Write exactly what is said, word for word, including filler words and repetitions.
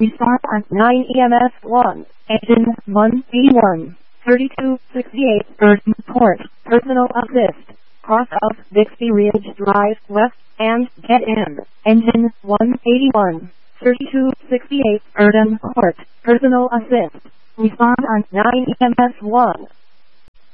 Respond on nine E M S one. Engine one eighty-one. thirty-two sixty-eight Burton Court. Personal assist. Cross of Bixby Ridge Drive west and get in. Engine one eighty-one. thirty-two sixty-eight Burton Court. Personal assist. Respond on nine E M S one.